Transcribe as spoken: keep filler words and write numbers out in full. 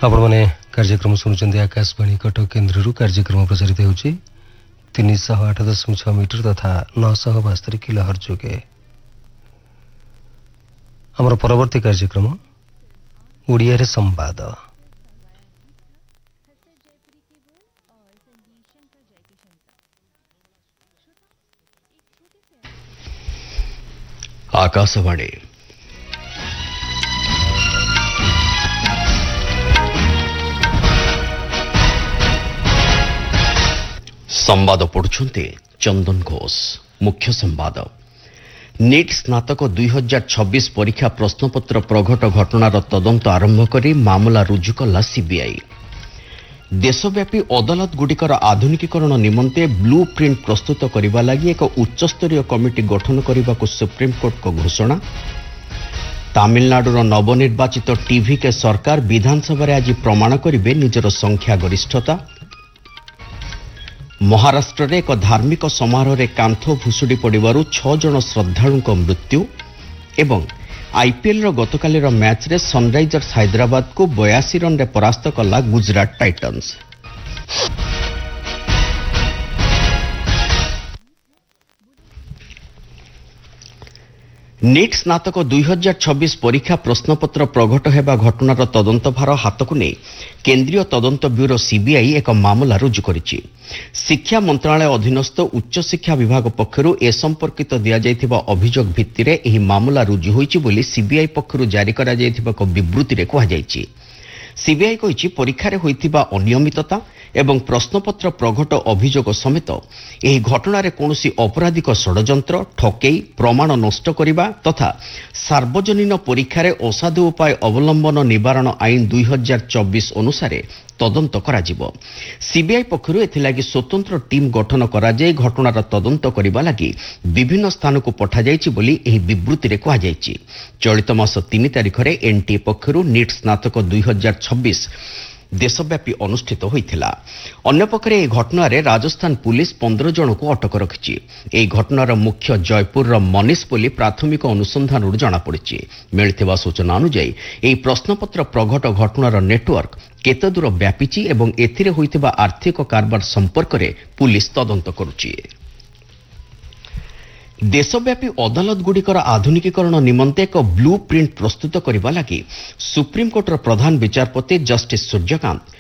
आपण मैंने कार्यक्रम शुणुंट आकाशवाणी कटक केन्द्र कार्यक्रम प्रसारित होती तीन सौ आठ दशमिक छः मीटर तथा नौ सौ बास्तरी किलो हर्ज जोगे। आमर परवर्ती कार्यक्रम उड़िया रे संवाद। आकाशवाणी संवाद पढ़ुछन्ते चंदन घोष। मुख्य संवाद। नीट स्नातक दुई हजार छब्बीस परीक्षा प्रश्नपत्र प्रघट घटनार तदंत आरंभ करी मामला रुजु कला सीबीआई। देशव्यापी अदालत गुड़िकर आधुनिकीकरण निमंते ब्लू प्रिंट प्रस्तुत करने लगी एक उच्चस्तरीय कमिटी गठन करने को सुप्रीमकोर्ट को घोषणा। तमिलनाडुर नवनिर्वाचित टीवी के सरकार विधानसभा आज प्रमाण करेंगे निजर संख्या गरिष्ठता। महाराष्ट्र रे एक धार्मिक समारोह रे कांथ भुशुड़ी पड़ू छह जन श्रद्धालुं मृत्यु एवं आईपीएल गतकालीर मैच रे सनराइजर्स हैदराबाद को बयासी रन रे परास्त कला गुजरात टाइटन्स। नीट स्नातक दुई हजार छब्बीस परीक्षा प्रश्नपत्र प्रघट होगा घटनार तदंत भार हाथ को नहीं केंद्रीय तदंत ब्यूरो सीबीआई एक मामला रुजु करिछि। शिक्षा मंत्रालय अधीनस्थ उच्च शिक्षा विभाग पक्षरु ए संपर्कित दिया जायथिबा अभियोग भित्तिरे एही मामला रुजु होइछि बोली सीबीआई पक्षरु जारी करा जायथिबा एक विबृति रे कहा जायछि। सीबीआई कहिछि परीक्षा रे होइथिबा अनियमितता एवं प्रश्नपत्र प्रघट अभियोग समेत एही घटनारे कौनसी अपराधिक षड्यंत्र ठकेई प्रमाण नष्ट करिबा तथा सार्वजनीन परीक्षा रे असाधु उपाय अवलंबन निवारण आईन दुई हजार चौबीस अनुसार तदंत कराजिबो। सीबीआई पक्षरु एथिलागि स्वतंत्र टीम गठन कराଯାଇ घटनार तदंत करिबा लागि विभिन्न स्थान को पठा जायछि बोली एही विबृति रे कहा जायछि। चलित मास तीन तारिख रे एनटीए पक्षरु नीट स्नातक दुई हजार छब्बीस देशव्यापी अनुष्ठित होइथिला। अन्य पक्षरे ए घटनारे राजस्थान पुलिस पंद्रह जन को अटक रखिछि। ए घटनार मुख्य जयपुर मनीष बोली प्राथमिक अनुसंधान जना पड़िछि। मिलिथिबा सूचना अनुसार ए प्रश्नपत्र प्रघट घटनार नेटवर्क केते दूर व्यापीछि एवं एथिरे होइथिबा आर्थिक कारबार संपर्क रे पुलिस तदंत करुछि। देशव्यापी अदालत गुड़िकर आधुनिकीकरण निमंते एक ब्लू प्रिंट प्रस्तुत करने लगी सुप्रीमकोर्टर प्रधान विचारपति जस्टिस सूर्यकांत